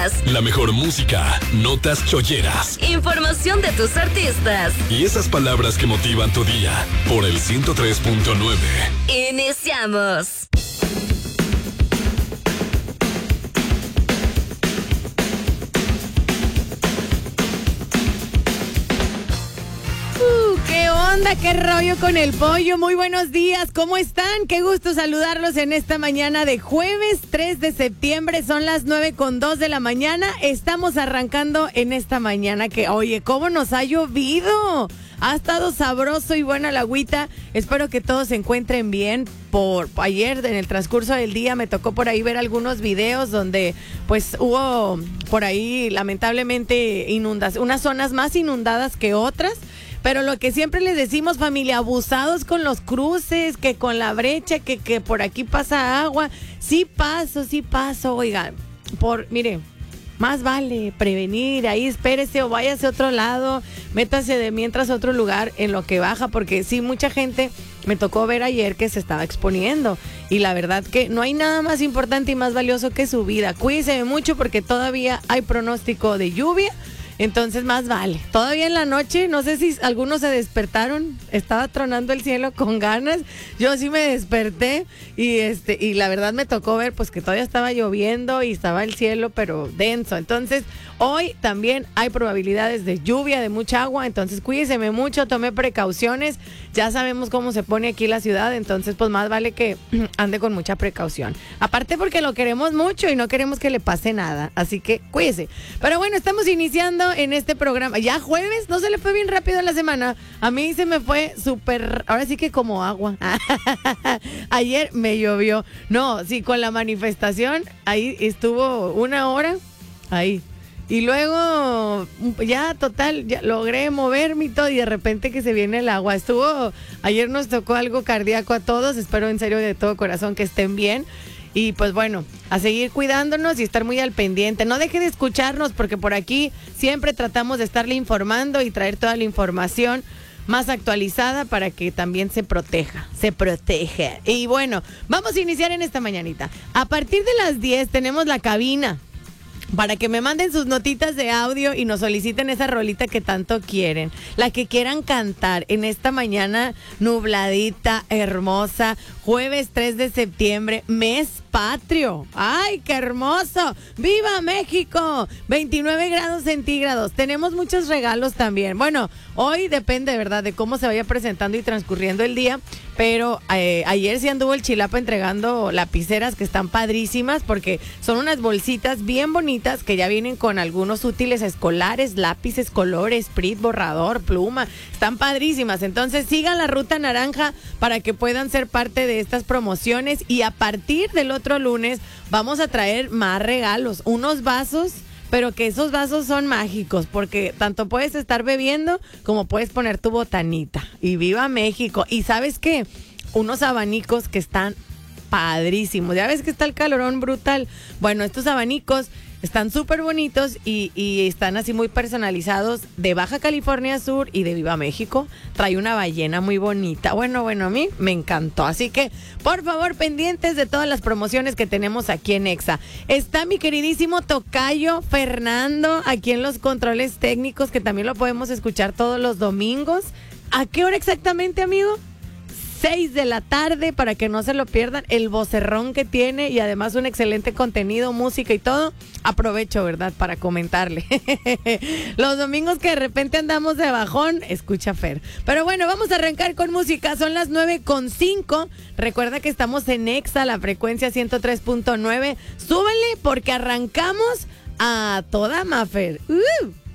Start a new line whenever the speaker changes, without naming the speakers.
noticias,
la mejor música, notas cholleras,
información de tus artistas
y esas palabras que motivan tu día por el 103.9.
Iniciamos.
¿Qué onda? ¿Qué rollo con el pollo? Muy buenos días, ¿cómo están? Qué gusto saludarlos en esta mañana de jueves 3 de septiembre. Son las 9:02 de la mañana. Estamos arrancando en esta mañana que, oye, ¿cómo nos ha llovido? Ha estado sabroso y buena la agüita. Espero que todos se encuentren bien. Por ayer, en el transcurso del día, me tocó por ahí ver algunos videos donde pues hubo por ahí lamentablemente unas zonas más inundadas que otras. Pero lo que siempre les decimos, familia, abusados con los cruces, que con la brecha, que por aquí pasa agua. Sí paso, oigan. Mire, más vale prevenir, ahí espérese o váyase a otro lado, métase de mientras a otro lugar en lo que baja, porque sí, mucha gente me tocó ver ayer que se estaba exponiendo. Y la verdad que no hay nada más importante y más valioso que su vida. Cuídense mucho porque todavía hay pronóstico de lluvia. Entonces más vale. Todavía en la noche, no sé si algunos se despertaron, estaba tronando el cielo con ganas. Yo sí me desperté y la verdad me tocó ver pues que todavía estaba lloviendo y estaba el cielo pero denso. Entonces hoy también hay probabilidades de lluvia, de mucha agua, entonces cuídense mucho, tome precauciones. Ya sabemos cómo se pone aquí la ciudad, entonces pues más vale que ande con mucha precaución. Aparte porque lo queremos mucho y no queremos que le pase nada, así que cuídese. Pero bueno, estamos iniciando en este programa. Ya jueves, no se le fue bien rápido la semana. A mí se me fue súper, ahora sí que como agua. Ayer me llovió. No, sí, con la manifestación, ahí estuvo una hora, ahí. Y luego, ya total, ya logré moverme y todo, y de repente que se viene el agua. Ayer nos tocó algo cardíaco a todos, espero en serio de todo corazón que estén bien. Y pues bueno, a seguir cuidándonos y estar muy al pendiente. No deje de escucharnos porque por aquí siempre tratamos de estarle informando y traer toda la información más actualizada para que también se proteja. Y bueno, vamos a iniciar en esta mañanita. A partir de las 10 tenemos la cabina para que me manden sus notitas de audio y nos soliciten esa rolita que tanto quieren. La que quieran cantar en esta mañana nubladita, hermosa, jueves 3 de septiembre, mes patrio. ¡Ay, qué hermoso! ¡Viva México! 29 grados centígrados. Tenemos muchos regalos también. Bueno, hoy depende, ¿verdad?, de cómo se vaya presentando y transcurriendo el día. Pero ayer sí anduvo el Chilapa entregando lapiceras que están padrísimas porque son unas bolsitas bien bonitas que ya vienen con algunos útiles escolares, lápices, colores, sprit, borrador, pluma. Están padrísimas. Entonces sigan la ruta naranja para que puedan ser parte de estas promociones. Y a partir del otro lunes vamos a traer más regalos. Unos vasos, pero que esos vasos son mágicos, porque tanto puedes estar bebiendo como puedes poner tu botanita. Y viva México. Y ¿sabes qué? Unos abanicos que están padrísimos. Ya ves que está el calorón brutal. Bueno, estos abanicos están súper bonitos y están así muy personalizados de Baja California Sur y de Viva México. Trae una ballena muy bonita. Bueno, a mí me encantó. Así que, por favor, pendientes de todas las promociones que tenemos aquí en Exa. Está mi queridísimo tocayo Fernando aquí en los controles técnicos, que también lo podemos escuchar todos los domingos. ¿A qué hora exactamente, amigo? 6 de la tarde, para que no se lo pierdan, el vocerrón que tiene y además un excelente contenido, música y todo. Aprovecho, ¿verdad?, para comentarle. Los domingos que de repente andamos de bajón, escucha Fer. Pero bueno, vamos a arrancar con música, son las 9:05. Recuerda que estamos en Exa, la frecuencia 103.9. Súbele porque arrancamos a toda Mafer.